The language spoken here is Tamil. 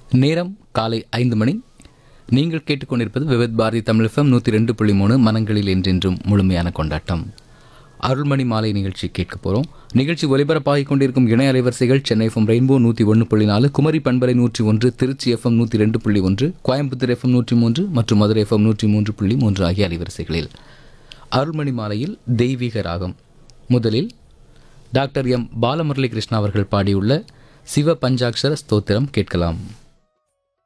நேரம் காலை 5 மணி. நீங்கள் கேட்டுக்கொண்டிருப்பது விவித் பாரதி தமிழ் FM 102.3 மனங்களில் என்றென்றும் முழுமையான கொண்டாட்டம். அருள்மணி மாலை நிகழ்ச்சி கேட்க போகிறோம். நிகழ்ச்சி ஒலிபரப்பாகிக் கொண்டிருக்கும் இணைய அலைவரிசைகள் சென்னை FM ரெயின்போ 101.4, குமரி பண்பலை 101, திருச்சி FM 102.1, கோயம்புத்தூர் FM 103 மற்றும் மதுரை FM 103.3 ஆகிய அலைவரிசைகளில் அருள்மணி மாலையில் தெய்வீக ராகம். முதலில் டாக்டர் எம் பாலமுரளி கிருஷ்ணா அவர்கள் பாடியுள்ள சிவ பஞ்சாட்சர ஸ்தோத்திரம் கேட்கலாம்.